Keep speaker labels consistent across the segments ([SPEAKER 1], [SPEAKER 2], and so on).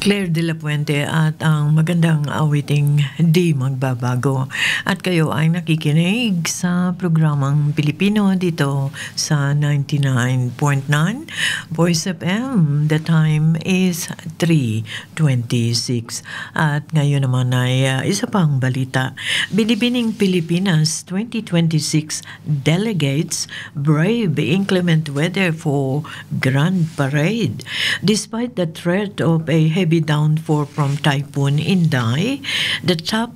[SPEAKER 1] Claire de la Puente at ang magandang awiting di magbabago. At kayo ay nakikinig sa programang Pilipino dito sa 99.9 Voice FM. The time is 3:26. At ngayon naman ay isa pang balita. Binibining Pilipinas 2026 delegates brave inclement weather for Grand Parade. Despite the threat of a heavy downpour from Typhoon Inday, the top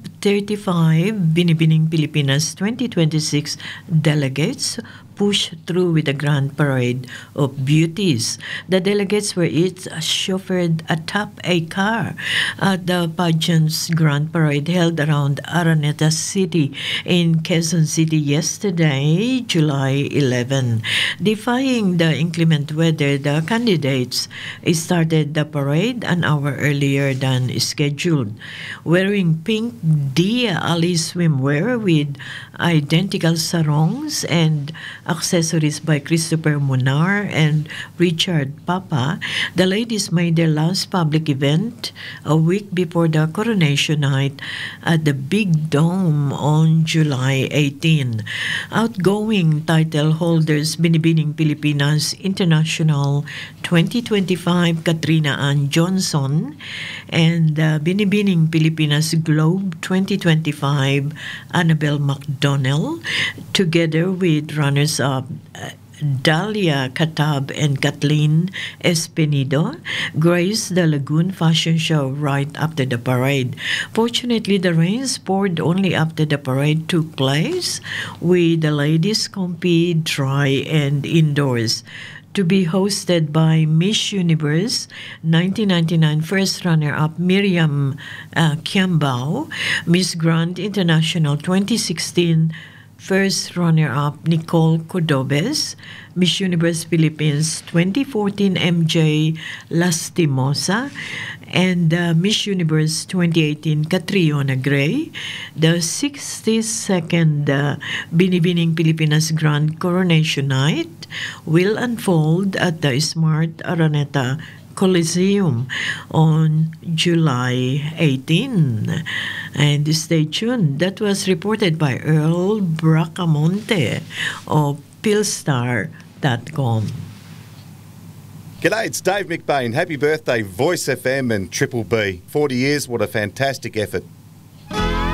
[SPEAKER 1] 35 Binibining Pilipinas 2026 delegates pushed through with a grand parade of beauties. The delegates were each chauffeured atop a car at the pageant's grand parade held around Araneta City in Quezon City yesterday, July 11. Defying the inclement weather, the candidates started the parade an hour earlier than scheduled, wearing pink Dia Ali swimwear with identical sarongs and accessories by Christopher Munar and Richard Papa. The ladies made their last public event a week before the coronation night at the Big Dome on July 18. Outgoing title holders Binibining Pilipinas International 2025 Katrina Ann Johnson and Binibining Pilipinas Globe 2025 Annabelle McDonnell, together with runners-up Dalia Katab and Kathleen Espinido, graced the Lagoon Fashion Show right after the parade. Fortunately, the rains poured only after the parade took place, with the ladies compete dry and indoors. To be hosted by Miss Universe 1999 first runner-up Miriam Kiambao, Miss Grand International 2016 first runner-up Nicole Cordobes, Miss Universe Philippines 2014 MJ Lastimosa, and Miss Universe 2018 Catriona Gray. The 62nd Binibining Pilipinas Grand Coronation Night will unfold at the Smart Araneta Coliseum on July 18. And stay tuned. That was reported by Earl Bracamonte of Philstar.com.
[SPEAKER 2] G'day, it's Dave McBain. Happy birthday, Voice FM and Triple B. 40 years, what a fantastic effort.